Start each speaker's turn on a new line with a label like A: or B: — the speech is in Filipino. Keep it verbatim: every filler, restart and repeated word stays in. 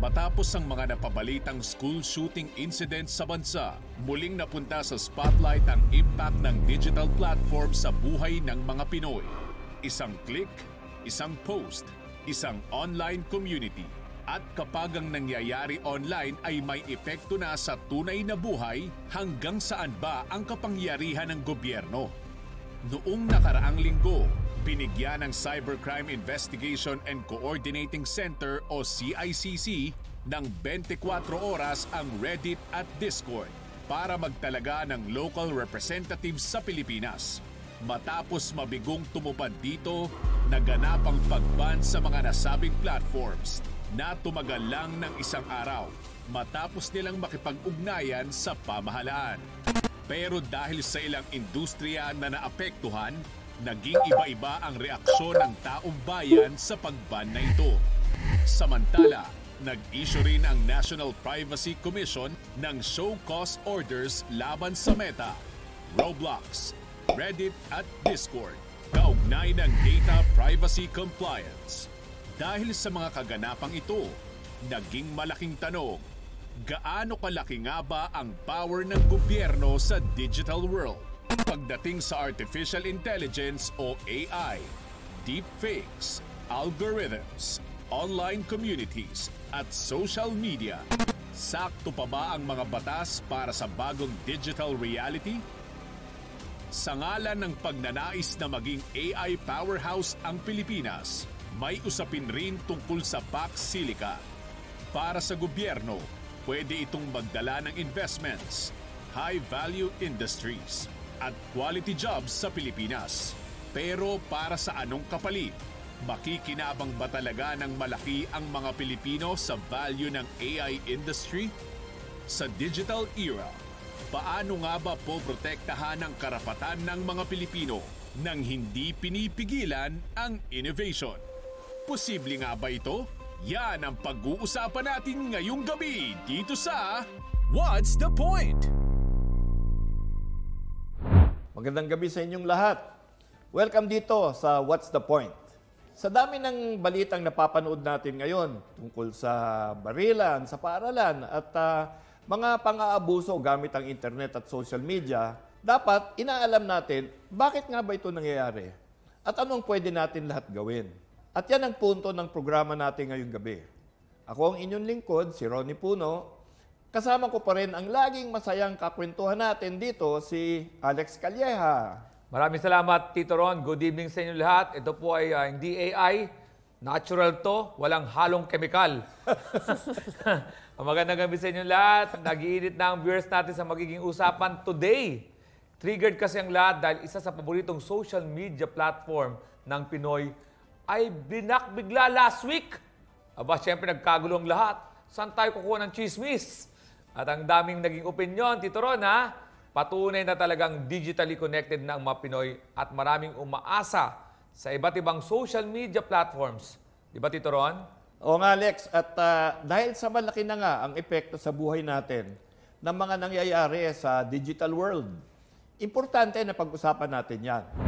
A: Matapos ang mga napabalitang school shooting incident sa bansa, muling napunta sa spotlight ang impact ng digital platform sa buhay ng mga Pinoy. Isang click, isang post, isang online community. At kapag ang nangyayari online ay may epekto na sa tunay na buhay, hanggang saan ba ang kapangyarihan ng gobyerno? Noong nakaraang linggo, binigyan ng Cybercrime Investigation and Coordinating Center o C I C C ng twenty-four oras ang Reddit at Discord para magtalaga ng local representatives sa Pilipinas. Matapos mabigong tumupad dito, naganap ang pag-ban sa mga nasabing platforms na tumagal lang ng isang araw matapos nilang makipag-ugnayan sa pamahalaan. Pero dahil sa ilang industriya na naapektuhan, naging iba-iba ang reaksyon ng taong bayan sa pag-ban na ito. Samantala, nag-issue rin ang National Privacy Commission ng show cause orders laban sa Meta, Roblox, Reddit at Discord, kaugnay ng data privacy compliance. Dahil sa mga kaganapang ito, naging malaking tanong, gaano kalaki nga ba ang power ng gobyerno sa digital world? Pagdating sa artificial intelligence o A I, deepfakes, algorithms, online communities at social media, sakto pa ba ang mga batas para sa bagong digital reality? Sa ngalan ng pagnanais na maging A I powerhouse ang Pilipinas, may usapin rin tungkol sa Pax Silica. Para sa gobyerno, pwede itong magdala ng investments, high-value industries, at quality jobs sa Pilipinas. Pero para sa anong kapalit? Makikinabang ba talaga ng malaki ang mga Pilipino sa value ng A I industry? Sa digital era, paano nga ba poprotektahan ang karapatan ng mga Pilipino nang hindi pinipigilan ang innovation? Posible nga ba ito? Yan ang pag-uusapan natin ngayong gabi dito sa What's the Point?
B: Magandang gabi sa inyong lahat. Welcome dito sa What's the Point? Sa dami ng balitang napapanood natin ngayon tungkol sa barilan, sa paaralan at uh, mga pang-aabuso gamit ang internet at social media, dapat inaalam natin bakit nga ba ito nangyayari at anong pwede natin lahat gawin. At yan ang punto ng programa natin ngayong gabi. Ako ang inyong lingkod, si Ronnie Puno. Kasama ko pa rin ang laging masayang kakwentuhan natin dito, si Alex Calleja.
C: Maraming salamat, Tito Ron. Good evening sa inyo lahat. Ito po ay uh, hindi A I. Natural to. Walang halong kemikal. Magandang gabi sa inyo lahat. Nag-iinit na ang viewers natin sa magiging usapan today. Triggered kasi ang lahat dahil isa sa paboritong social media platform ng Pinoy ay binak bigla last week. Aba, syempre nagkagulo ang lahat. Saan tayo kukuha ng chismis? At ang daming naging opinion, Tito Ron, ha? Patunay na talagang digitally connected na ang mga Pinoy at maraming umaasa sa iba't ibang social media platforms. Di ba, Tito Ron?
B: Oo nga, Alex. At uh, dahil sa malaki na nga ang epekto sa buhay natin ng mga nangyayari sa digital world, importante na pag-usapan natin yan.